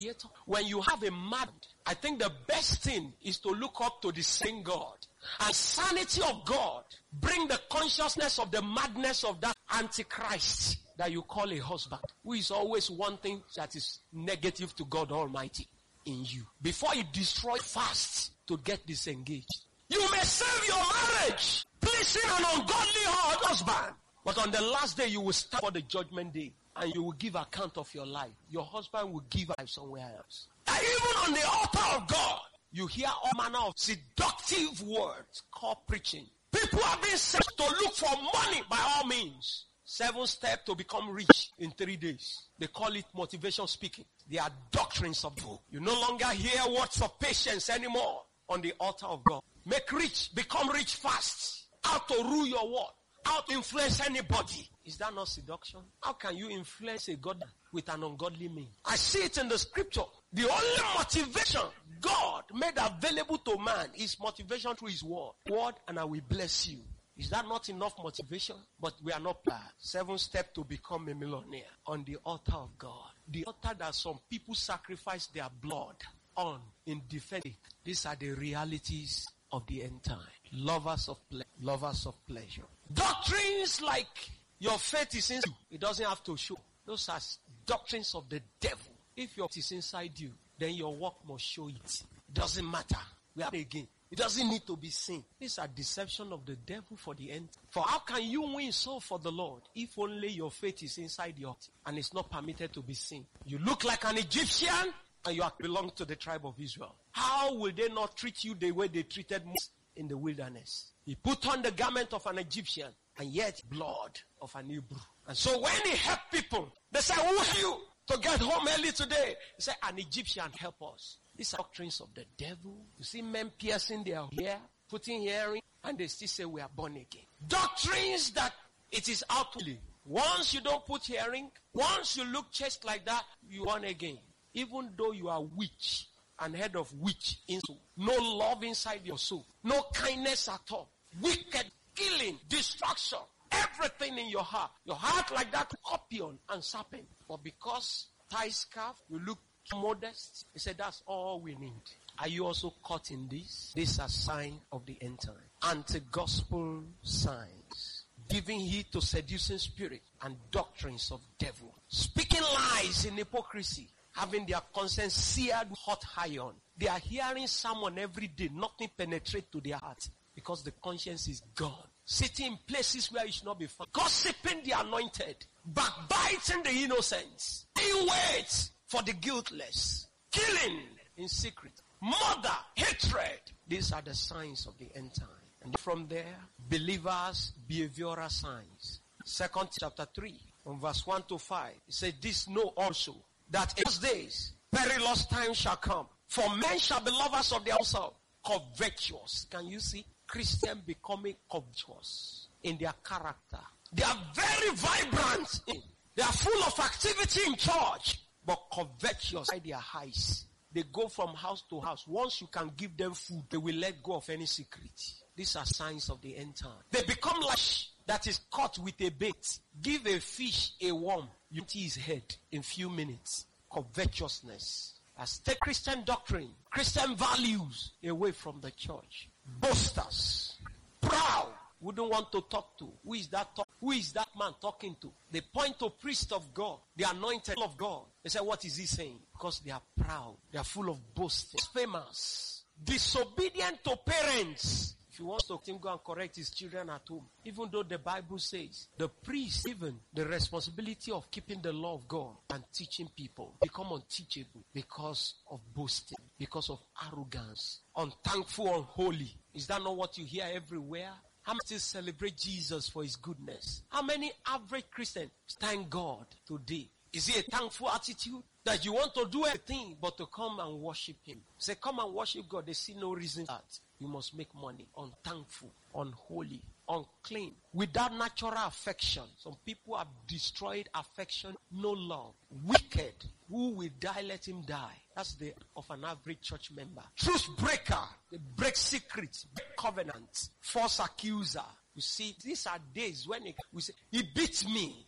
When you have a mad, I think the best thing is to look up to the same God. And sanity of God bring the consciousness of the madness of that antichrist that you call a husband, who is always one thing that is negative to God Almighty in you. Before you destroy fast to get disengaged. You may save your marriage, pleasing an ungodly husband. But on the last day, you will stand for the judgment day. And you will give account of your life. Your husband will give life somewhere else. And even on the altar of God, you hear all manner of seductive words called preaching. People are being sent to look for money by all means. 7 steps to become rich in 3 days. They call it motivation speaking. They are doctrines of God. You no longer hear words of patience anymore on the altar of God. Make rich, become rich fast. How to rule your world. How to influence anybody. Is that not seduction? How can you influence a God with an ungodly mean? I see it in the scripture. The only motivation God made available to man is motivation through his word. Word, and I will bless you. Is that not enough motivation? But we are not bad. 7 steps to become a millionaire on the altar of God. The altar that some people sacrifice their blood on in defending. These are the realities of the end time. Lovers of pleasure. Doctrines like your faith is in you. It doesn't have to show. Those are doctrines of the devil. If your faith is inside you, then your work must show it. It doesn't matter. We have it again. It doesn't need to be seen. These are deception of the devil for the end. For how can you win soul for the Lord if only your faith is inside your heart and it's not permitted to be seen? You look like an Egyptian and you belong to the tribe of Israel. How will they not treat you the way they treated Moses in the wilderness? He put on the garment of an Egyptian and yet blood of an Hebrew. And so when he helped people, they say, who are you to get home early today? He said, an Egyptian help us. These are doctrines of the devil. You see men piercing their hair, putting earrings, and they still say we are born again. Doctrines that it is outwardly. Once you don't put earring, once you look just like that, you born again. Even though you are witch and head of witch in soul. No love inside your soul. No kindness at all. Wicked, killing, destruction. Everything in your heart. Your heart like that scorpion and serpent. But because tie scarf, you look modest. He said that's all we need. Are you also caught in this? This is a sign of the end time. Anti-gospel signs. Giving heed to seducing spirit and doctrines of devil. Speaking lies in hypocrisy. Having their conscience seared with hot iron. They are hearing someone every day. Nothing penetrates to their heart. Because the conscience is gone. Sitting in places where it should not be found. Gossiping the anointed. Backbiting the innocent. In wait for the guiltless. Killing in secret. Murder. Hatred. These are the signs of the end time. And from there, believers' behavioral signs. 2 chapter 3, from verse 1 to 5. It says, this know also, that in those days, perilous times shall come. For men shall be lovers of their own self, covetous. Can you see? Christians becoming covetous in their character. They are very vibrant. They are full of activity in church, but covetous by their eyes. They go from house to house. Once you can give them food, they will let go of any secret. These are signs of the end time. They become like that is caught with a bait. Give a fish a worm, you empty his head in few minutes. Covetousness. As take Christian doctrine, Christian values away from the church. Boasters. Proud. Wouldn't want to talk to. Who is that man talking to? They point to priest of God, the anointed of God. They say, what is he saying? Because they are proud. They are full of boasting. Famous. Disobedient to parents. If he wants to go and correct his children at home, even though the Bible says the priest given the responsibility of keeping the law of God and teaching people become unteachable because of boasting, because of arrogance, unthankful, unholy. Is that not what you hear everywhere? How many celebrate Jesus for his goodness? How many average Christians thank God today? Is it a thankful attitude that you want to do everything but to come and worship him? Say, come and worship God. They see no reason that you must make money. Unthankful, unholy, unclean, without natural affection. Some people have destroyed affection, no love. Wicked, who will die, let him die. That's the of an average church member. Truth breaker, they break secrets, break covenants, false accuser. You see, these are days when we say, he beat me.